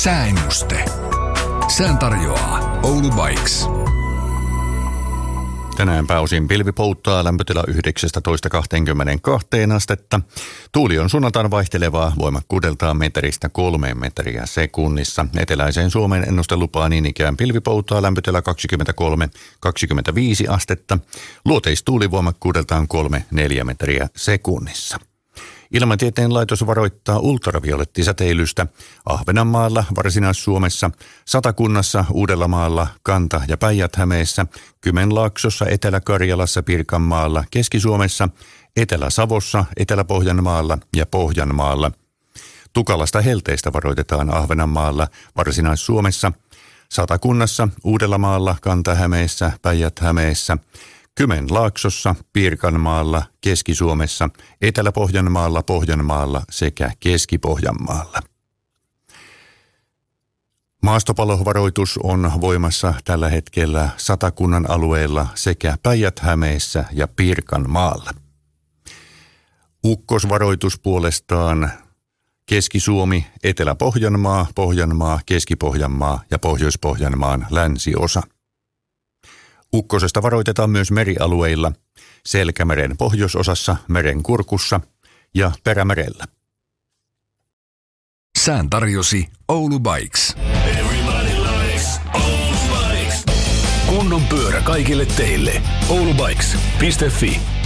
Sääennuste. Sään tarjoaa Oulu Bikes. Tänään pääosin pilvi pouttaa, lämpötila 19-22 astetta. Tuuli on suunnaltaan vaihtelevaa, voimakkuudeltaan metristä 3 metriä sekunnissa. Eteläiseen Suomen ennustelupaa niin ikään pilvi pouttaa, lämpötila 23-25 astetta. Luoteistuuli voimakkuudeltaan 3-4 metriä sekunnissa. Ilmatieteen laitos varoittaa ultraviolettisäteilystä Ahvenanmaalla, Varsinais-Suomessa, Satakunnassa, Uudellamaalla, Kanta- ja Päijät-Hämeessä, Kymenlaaksossa, Etelä-Karjalassa, Pirkanmaalla, Keski-Suomessa, Etelä-Savossa, Etelä-Pohjanmaalla ja Pohjanmaalla. Tukalasta helteistä varoitetaan Ahvenanmaalla, Varsinais-Suomessa, Satakunnassa, Uudellamaalla, Kanta-Hämeessä, Päijät-Hämeessä, Kymenlaaksossa, Pirkanmaalla, Keski-Suomessa, Etelä-Pohjanmaalla, Pohjanmaalla sekä Keski-Pohjanmaalla. Maastopalovaroitus on voimassa tällä hetkellä Satakunnan alueella sekä Päijät-Hämeessä ja Pirkanmaalla. Ukkosvaroitus puolestaan Keski-Suomi, Etelä-Pohjanmaa, Pohjanmaa, Keski-Pohjanmaa ja Pohjois-Pohjanmaan länsiosa. Ukkosesta varoitetaan myös merialueilla, Selkämeren pohjoisosassa, Merenkurkussa ja Perämerellä. Sään tarjosi Oulu Bikes. Kunnon pyörä kaikille teille. oulubikes.fi